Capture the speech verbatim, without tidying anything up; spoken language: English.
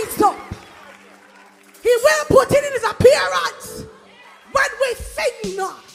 rise up. He will put it in his appearance when we think not.